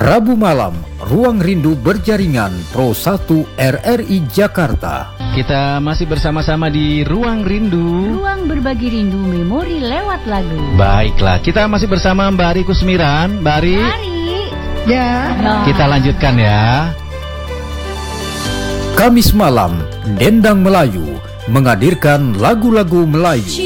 Rabu malam, Ruang Rindu berjaringan Pro 1 RRI Jakarta. Kita masih bersama-sama di Ruang Rindu. Ruang berbagi rindu memori lewat lagu. Baiklah, kita masih bersama Mbak Ari Kusmiran. Mbak Ari, Ya. kita lanjutkan ya. Kamis malam, Dendang Melayu menghadirkan lagu-lagu Melayu.